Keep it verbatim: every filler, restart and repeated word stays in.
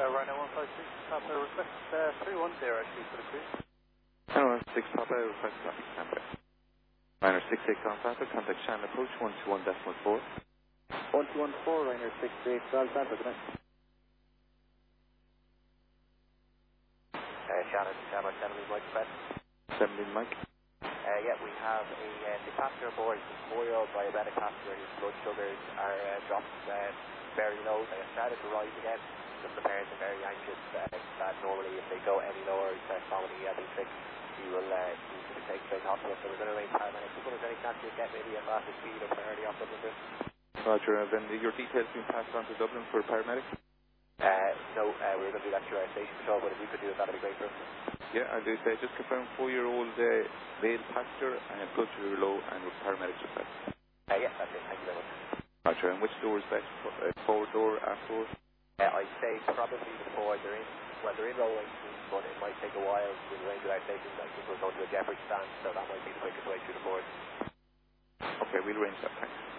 Uh, Rhino one five six, Papa request uh, three one zero actually for the cruise. Rhino one six Papa request traffic standby. Rhino six eight Golf Alpha, contact Shannon approach one two one decimal four. one two one four, Rhino six eight Golf Alpha, good night. Uh, Shannon, Shannon, seventeen Mike request. seventeen Mike. Uh, yeah, we have a uh, the passenger aboard, a four-year-old diabetic passenger whose blood sugars are uh, dropped uh, very low. They have started to rise again. Just the parents are very anxious uh, that normally if they go any lower, uh, vomiting, I think he will uh, need to be taken to the hospital. So we're going to arrange paramedics. If there's any chance you get maybe a faster speed or priority off Dublin Bridge. Roger, and then your details being passed on to Dublin for paramedics? Uh, no, uh, we were going to do that through our station patrol, but if you could do it, that would be great for us. Yeah, I'll do say just confirm four-year-old uh, male passenger and blood sugar low and with paramedics request. Uh, yeah, that's it. Thank you very much. Roger, and which door is best? Uh, forward door, aft door? Uh, I'd say probably the forward. They're in, well, they're in row eighteen, but it might take a while to arrange with our station. I think we're going to a Jeffrey stand, so that might be the quickest way through the forward. Okay, we'll arrange that. Thanks.